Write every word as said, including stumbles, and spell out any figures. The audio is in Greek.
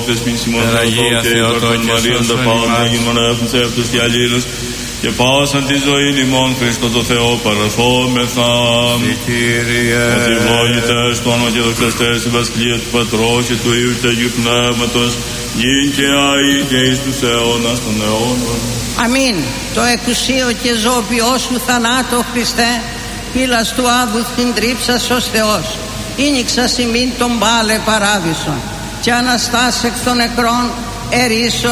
δεσποινής ημών Θεοτό και υπέρ Μαρίαν τα πάντα γίνον έφνους εύτος και αλλήλους και πάσαν τη ζωή ημών Χριστό το Θεό παραθόμεθα. Ότι ευλόγητες του Άνω και δοξαστές η βασιλεία του Πατρός και του Υιού και του Αγίου Πνεύματος γιν και αεί και εις τους αιώνας των αιώνων. Αμήν. Το εκουσίο και ζώπιό σου θανάτω Χριστέ, πύλας του άδου θυντρίψας ως Θεός, ήνιξας ημίν τον πάλε παράδεισον και αναστάς εκ των νεκρών ερίσο